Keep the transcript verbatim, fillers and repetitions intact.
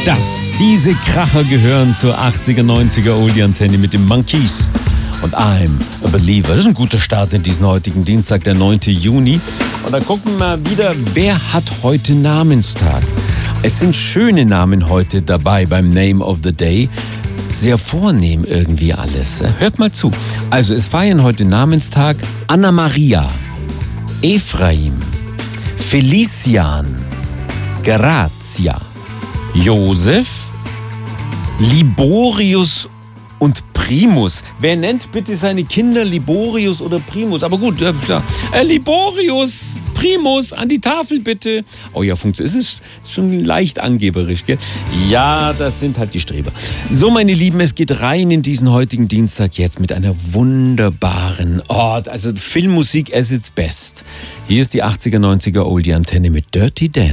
Das, diese Kracher gehören zur achtziger, neunziger Oldie-Antenne mit den Monkees und I'm a Believer. Das ist ein guter Start in diesen heutigen Dienstag, der neunten Juni. Und dann gucken wir mal wieder, wer hat heute Namenstag? Es sind schöne Namen heute dabei beim Name of the Day. Sehr vornehm irgendwie alles. Hört mal zu. Also es feiern heute Namenstag Anna Maria, Ephraim, Felician, Grazia, Josef, Liborius und Primus. Wer nennt bitte seine Kinder Liborius oder Primus? Aber gut, äh, äh, Liborius, Primus, an die Tafel bitte. Oh ja, funktioniert. Es ist schon leicht angeberisch, gell? Ja, das sind halt die Streber. So, meine Lieben, es geht rein in diesen heutigen Dienstag jetzt mit einer wunderbaren, oh, also Filmmusik as its best. Hier ist die achtziger, neunziger Oldie-Antenne mit Dirty Dan.